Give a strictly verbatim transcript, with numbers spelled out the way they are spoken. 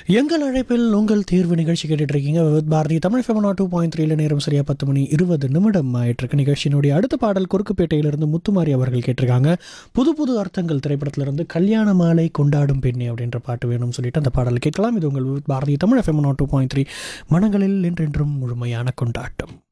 எங்கள் அழைப்பில் உங்கள் தேர்வு நிகழ்ச்சி கேட்டுட்டு இருக்கீங்க. With Bharathi Tamil ஃபெமனா two point த்ரீல நேரம் சரியா பத்து மணி இருபது நிமிடம் ஆயிட்டிருக்கு. நிகழ்ச்சியினுடைய அடுத்த பாடல் குறுக்குப்பேட்டையிலிருந்து முத்துமாரி அவர்கள் கேட்டிருக்காங்க. புது புது அர்த்தங்கள் திரைப்படத்திலிருந்து கல்யாண மாலை கொண்டாடும் பெண்ணே அப்படின்ற பாட்டு வேணும்னு சொல்லிட்டு அந்த பாடல் கேட்கலாம். இது உங்கள் with Bharathi Tamil ஃபெமனா two point three மனங்களில் என்றென்றும் முழுமையான கொண்டாட்டம்.